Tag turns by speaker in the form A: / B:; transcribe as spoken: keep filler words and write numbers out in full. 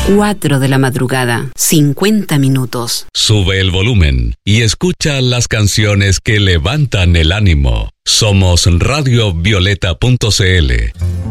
A: cuatro de la madrugada, cincuenta minutos.
B: Sube el volumen y escucha las canciones que levantan el ánimo. Somos radio violeta punto c l.